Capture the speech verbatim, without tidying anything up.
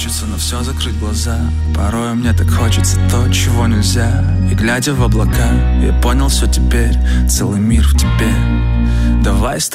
хочется на все закрыть глаза. Порой мне так хочется то, чего нельзя. И глядя в облака, я понял все теперь, целый мир в тебе. Давай с тобой